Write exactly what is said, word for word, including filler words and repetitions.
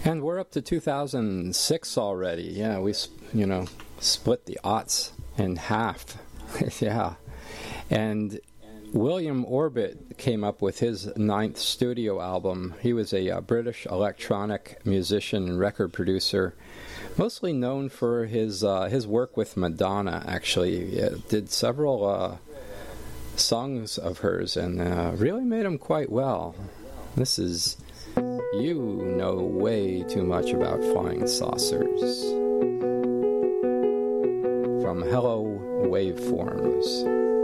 And we're up to two thousand six already. Yeah, we, you know, split the aughts in half. Yeah. And William Orbit came up with his ninth studio album. He was a uh, British electronic musician and record producer, mostly known for his uh, his work with Madonna, actually. He uh, did several uh, songs of hers and uh, really made them quite well. This is You Know Way Too Much About Flying Saucers from Hello Waveforms.